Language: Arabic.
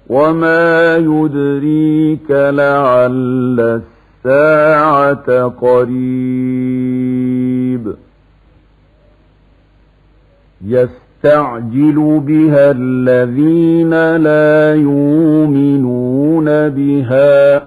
وما يدريك لعل الساعة قريب يستعجل بها الذين لا يؤمنون بها